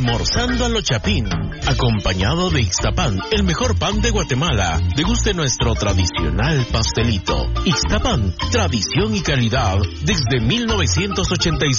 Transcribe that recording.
almorzando a lo Chapín, acompañado de Ixtapan, el mejor pan de Guatemala. Deguste nuestro tradicional pastelito. Ixtapan, tradición y calidad desde 1985.